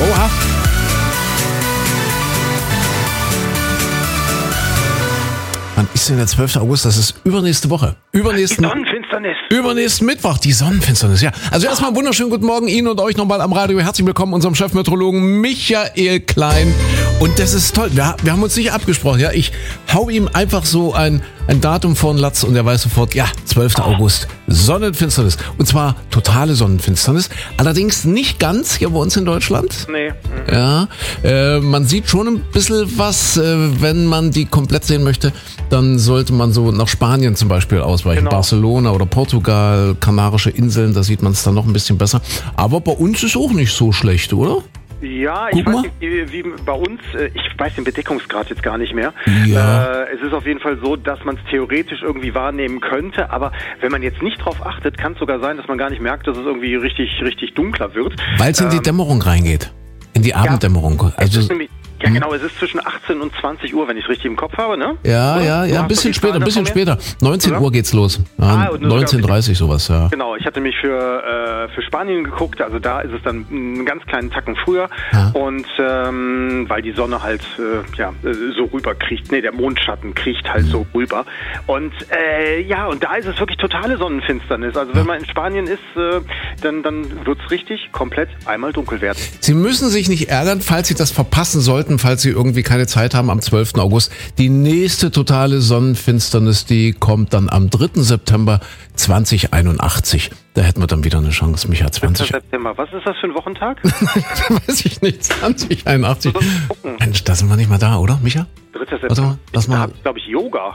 Oha. Wann ist denn der 12. August? Das ist übernächste Woche. Übernächsten Mittwoch, die Sonnenfinsternis, ja. Also erstmal wunderschönen guten Morgen Ihnen und euch nochmal am Radio. Herzlich willkommen unserem Chefmeteorologen Michael Klein. Und das ist toll. Wir haben uns nicht abgesprochen, ja. Ich hau ihm einfach so ein Datum vor den Latz und er weiß sofort, ja, 12. August, Sonnenfinsternis. Und zwar totale Sonnenfinsternis. Allerdings nicht ganz hier bei uns in Deutschland. Nee. Ja, man sieht schon ein bisschen was, wenn man die komplett sehen möchte, dann sollte man so nach Spanien zum Beispiel ausweichen. Genau. Barcelona oder Portugal, Kanarische Inseln, da sieht man es dann noch ein bisschen besser. Aber bei uns ist auch nicht so schlecht, oder? Ja, ich weiß nicht, wie bei uns, ich weiß den Bedeckungsgrad jetzt gar nicht mehr. Ja. Es ist auf jeden Fall so, dass man es theoretisch irgendwie wahrnehmen könnte, aber wenn man jetzt nicht drauf achtet, kann es sogar sein, dass man gar nicht merkt, dass es irgendwie richtig dunkler wird. Weil es in die Dämmerung reingeht. In die Abenddämmerung. Also ja, genau, es ist zwischen 18 und 20 Uhr, wenn ich es richtig im Kopf habe, ne? Ja, ein bisschen später. 19 Uhr geht's los. Ja, 19:30 sowas, ja. Genau, ich hatte mich für Spanien geguckt, also da ist es dann einen ganz kleinen Tacken früher. Ja. Und weil die Sonne halt so rüber kriecht, der Mondschatten kriecht halt so rüber. Und und da ist es wirklich totale Sonnenfinsternis. Also wenn man in Spanien ist, dann wird es richtig komplett einmal dunkel werden. Sie müssen sich nicht ärgern, falls Sie das verpassen sollten, falls Sie irgendwie keine Zeit haben am 12. August. Die nächste totale Sonnenfinsternis, die kommt dann am 3. September 2081. Da hätten wir dann wieder eine Chance, Micha. 20. September. Was ist das für ein Wochentag? Weiß ich nicht. 2081. Mensch, da sind wir nicht mal da, oder, Micha? 3. September. Da habe ich, glaube ich, Yoga.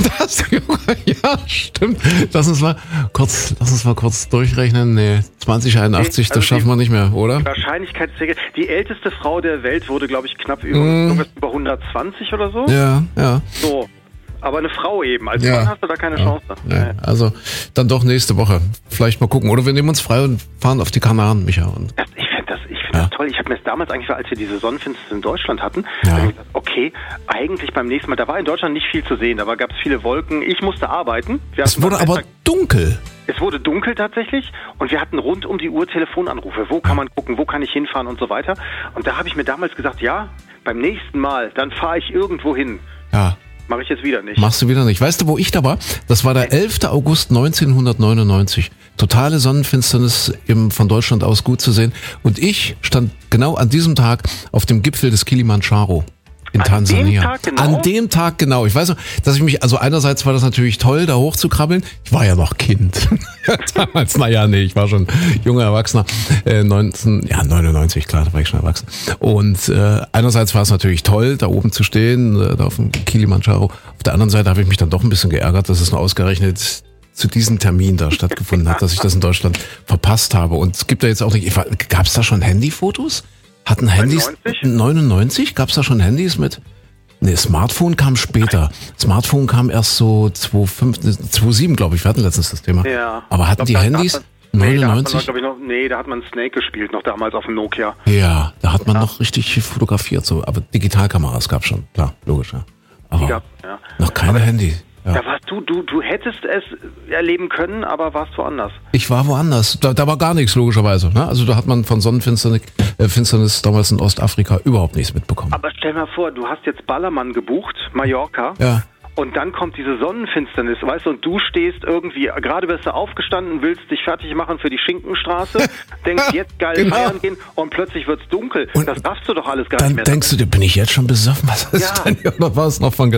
Ja, stimmt. Lass uns mal kurz durchrechnen. Nee, 2081, das schaffen wir nicht mehr, oder? Die Wahrscheinlichkeitsregel. Die älteste Frau der Welt wurde, glaube ich, knapp über 120 oder so. Ja. So. Aber eine Frau eben. Als Mann hast du da keine Chance. Ja. Also dann doch nächste Woche. Vielleicht mal gucken. Oder wir nehmen uns frei und fahren auf die Kanaren, Micha. Ich finde das toll. Ich habe mir das damals eigentlich, als wir diese Sonnenfinsternis in Deutschland hatten, gedacht, okay, eigentlich beim nächsten Mal, da war in Deutschland nicht viel zu sehen, da gab es viele Wolken. Ich musste arbeiten. Es wurde aber dunkel. Es wurde dunkel tatsächlich und wir hatten rund um die Uhr Telefonanrufe. Wo kann man gucken, wo kann ich hinfahren und so weiter. Und da habe ich mir damals gesagt, ja, beim nächsten Mal, dann fahre ich irgendwo hin. Ja. Mache ich jetzt wieder nicht. Machst du wieder nicht. Weißt du, wo ich da war? Das war der 11. August 1999. Totale Sonnenfinsternis von Deutschland aus gut zu sehen. Und ich stand genau an diesem Tag auf dem Gipfel des Kilimanjaro in Tansania. An dem Tag genau. Ich weiß noch, dass ich mich, also einerseits war das natürlich toll, da hochzukrabbeln. Ich war ja noch Kind. Damals, ich war schon junger Erwachsener. 99, klar, da war ich schon erwachsen. Und einerseits war es natürlich toll, da oben zu stehen, da auf dem Kilimanjaro. Auf der anderen Seite habe ich mich dann doch ein bisschen geärgert, dass es nur ausgerechnet zu diesem Termin da stattgefunden hat, dass ich das in Deutschland verpasst habe. Und es gibt da jetzt auch nicht, gab es da schon Handyfotos? Hatten Handys 99? Gab es da schon Handys mit? Nee, Smartphone kam später. Smartphone kam erst so 2007, glaube ich. Wir hatten letztens das Thema. Ja. Aber hatten die Handys 99? Da hat man Snake gespielt, noch damals auf dem Nokia. Ja, da hat man noch richtig fotografiert. So. Aber Digitalkameras gab es schon, klar, logisch. Ja. Aber noch keine Handys. Ja. Da warst du hättest es erleben können, aber warst woanders. Ich war woanders. Da war gar nichts, logischerweise. Ne? Also da hat man von Sonnenfinsternis damals in Ostafrika überhaupt nichts mitbekommen. Aber stell mal vor, du hast jetzt Ballermann gebucht, Mallorca. Ja. Und dann kommt diese Sonnenfinsternis, weißt du, und du stehst irgendwie, gerade bist du aufgestanden, willst dich fertig machen für die Schinkenstraße, denkst jetzt geil feiern gehen und plötzlich wird's dunkel. Und das darfst du doch alles gar nicht mehr. Dann denkst du dir, bin ich jetzt schon besoffen? Was ist denn hier? Oder war es noch von